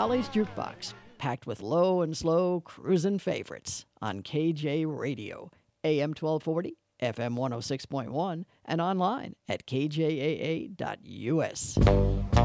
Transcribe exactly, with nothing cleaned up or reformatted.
Holly's Jukebox, packed with low and slow cruising favorites on K J Radio, A M twelve forty, F M one oh six point one, and online at k j a a dot u s.